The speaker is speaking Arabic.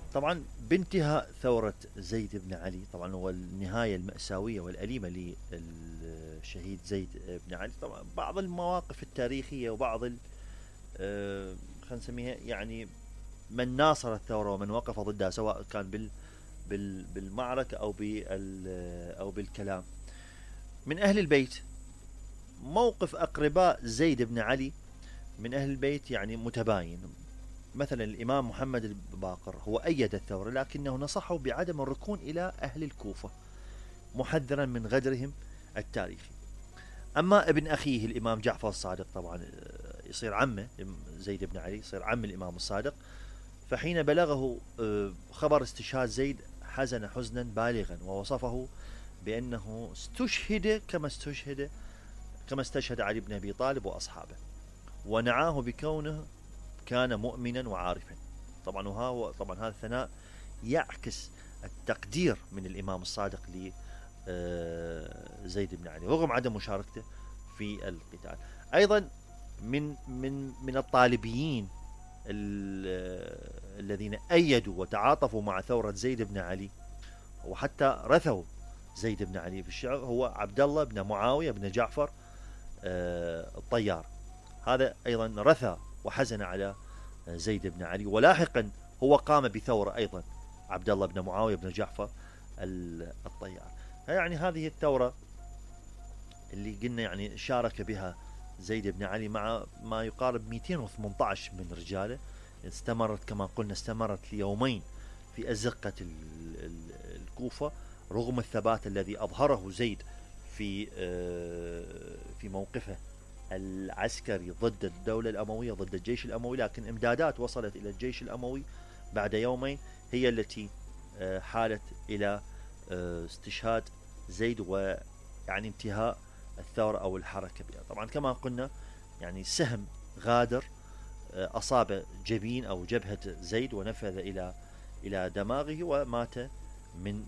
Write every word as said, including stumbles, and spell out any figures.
طبعا بانتهاء ثورة زيد بن علي، طبعا هو النهاية المأساوية والأليمة للشهيد زيد بن علي، طبعا بعض المواقف التاريخية وبعض ال- آه، خلينا نسميها يعني من ناصر الثورة ومن وقف ضدها، سواء كان بال بال بالمعركة أو بال أو بالكلام. من أهل البيت، موقف أقرباء زيد بن علي من أهل البيت يعني متباين. مثلا الإمام محمد الباقر هو أيد الثورة، لكنه نصحه بعدم الركون إلى أهل الكوفة، محذرا من غدرهم التاريخي. أما ابن أخيه الإمام جعفر الصادق، طبعا آه، يصير عمه زيد بن علي، يصير عم الإمام الصادق، فحين بلغه آه، خبر استشهاد زيد حزن حزنا بالغا، ووصفه بأنه استشهد كما استشهد كما استشهد علي بن أبي طالب وأصحابه، ونعاه بكونه كان مؤمنا وعارفا. طبعا وها طبعا هذا الثناء يعكس التقدير من الإمام الصادق ل آه، زيد بن علي رغم عدم مشاركته في القتال. أيضا من من من الطالبيين ال- الذين أيدوا وتعاطفوا مع ثورة زيد بن علي، وحتى رثوا زيد بن علي في الشعر، هو عبد الله بن معاوية بن جعفر آه، الطيار. هذا أيضا رثى وحزن على زيد بن علي، ولاحقا هو قام بثورة أيضا، عبد الله بن معاوية بن جعفر الطيار. يعني هذه الثورة اللي قلنا يعني شارك بها زيد بن علي مع ما يقارب مئتين وثمانية عشر من رجاله، استمرت كما قلنا استمرت ليومين في أزقة الكوفة، رغم الثبات الذي أظهره زيد في آه، في موقفه العسكري ضد الدولة الأموية، ضد الجيش الأموي. لكن إمدادات وصلت إلى الجيش الأموي بعد يومين هي التي آه، حالت إلى آه، استشهاد زيد، ويعني انتهاء الثورة أو الحركة بها. طبعا كما قلنا يعني سهم غادر آه، أصاب جبين أو جبهة زيد ونفذ إلى إلى دماغه، ومات من